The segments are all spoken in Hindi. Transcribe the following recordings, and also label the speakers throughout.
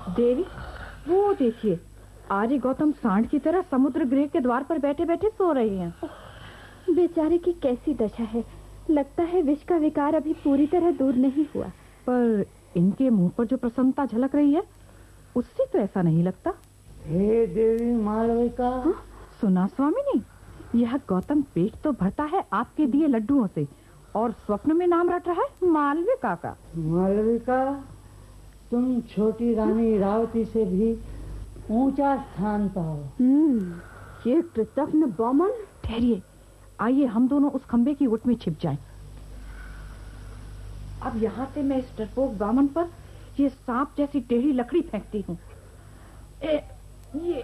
Speaker 1: देवी, वो देखिए, आर्य गौतम सांड की तरह समुद्र गृह के द्वार पर बैठे बैठे सो रहे हैं।
Speaker 2: बेचारे की कैसी दशा है। लगता है विष का विकार अभी पूरी तरह दूर नहीं हुआ।
Speaker 1: पर इनके मुंह पर जो प्रसन्नता झलक रही है, उससे तो ऐसा नहीं लगता।
Speaker 3: हे देवी मालविका।
Speaker 1: सुना स्वामिनी, यह गौतम पेट तो भरता है आपके दिए लड्डुओं से, और स्वप्न में नाम रट रहा है मालविका का।
Speaker 3: मालविका, तुम छोटी रानी रावती से भी ऊंचा स्थान पाओ।
Speaker 2: ये कृतज्ञ बामन।
Speaker 1: ठहरिए, आइए हम दोनों उस खंबे की ओट में छिप जाएं। अब यहाँ से मैं इस डरपोक बामन पर ये सांप जैसी टेढ़ी लकड़ी फेंकती हूँ। ये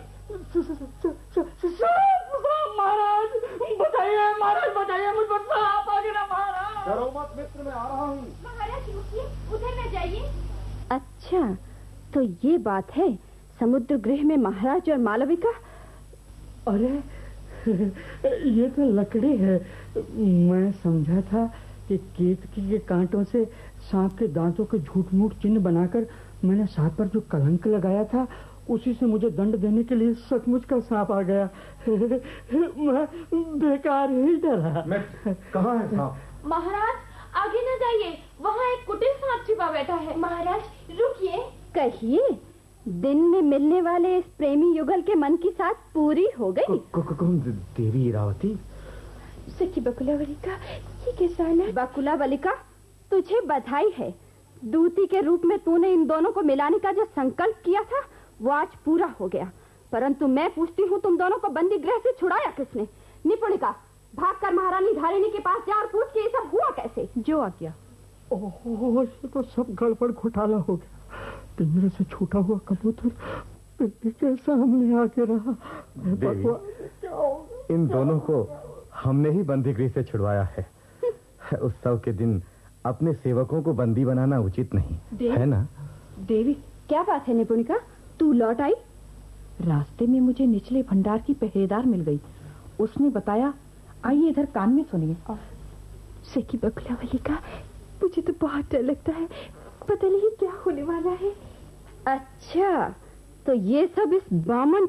Speaker 1: महाराज बताइए, महाराज बताइए, मुझ पर सांप आ गया महाराज।
Speaker 4: डरो मत मित्र, मैं आ रहा हूँ।
Speaker 2: महाराज रुकिए, उधर न जाइए। अच्छा, तो ये बात है समुद्र गृह में महाराज और मालविका।
Speaker 3: अरे ये तो लकड़ी है। मैं समझा था कि केतकी के कांटों से सांप के दांतों के झूठ मूठ चिन्ह बनाकर मैंने सांप पर जो कलंक लगाया था, उसी से मुझे दंड देने के लिए सचमुच का सांप आ गया। मैं बेकार ही डरा।
Speaker 4: मैं कहाँ है सांप?
Speaker 2: महाराज आगे न जाइए, वहाँ एक कुटिल सांप छिपा बैठा है। महाराज रुकिए। कहिए, दिन में मिलने वाले इस प्रेमी युगल के मन की साथ पूरी हो गई।
Speaker 4: कौन देवी रावती?
Speaker 2: सखी बकुलावलिका, ये कैसा है? बकुलावलिका, तुझे बधाई है। दूती के रूप में तूने इन दोनों को मिलाने का जो संकल्प किया था, वो आज पूरा हो गया। परंतु मैं पूछती हूँ, तुम दोनों को बंदी गृह से छुड़ाया किसने? निपुणिका, भागकर महारानी धारिणी के पास जा और पूछ के ये सब हुआ कैसे।
Speaker 1: जो आ गया।
Speaker 3: ओह, ये तो सब गड़बड़ घोटाला हो गया। पिंजरे से छूटा हुआ कबूतर पिंजरे के सामने आके रहा।
Speaker 4: देवी, इन दोनों को हमने ही बंदी गृह से छुड़वाया है। उत्सव के दिन अपने सेवकों को बंदी बनाना उचित नहीं है ना?
Speaker 1: देवी,
Speaker 2: क्या बात है निपुणिका, तू लौट आई?
Speaker 1: रास्ते में मुझे निचले भंडार की पहरेदार मिल गई। उसने बताया, आइए इधर कान में सुनिए।
Speaker 2: सखी बकुलावलिका, मुझे तो बहुत डर लगता है, पता नहीं क्या होने वाला है। अच्छा, तो ये सब इस बामन